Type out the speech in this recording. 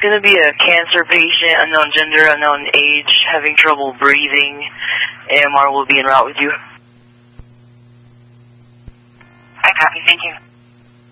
going to be a cancer patient, unknown gender, unknown age, having trouble breathing. AMR will be en route with you. I copy, thank you.